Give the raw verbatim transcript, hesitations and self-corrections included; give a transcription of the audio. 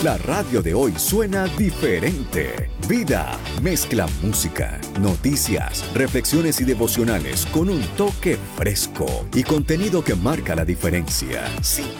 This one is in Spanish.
La radio de hoy suena diferente. Vida mezcla música, noticias, reflexiones y devocionales con un toque fresco y contenido que marca la diferencia. Si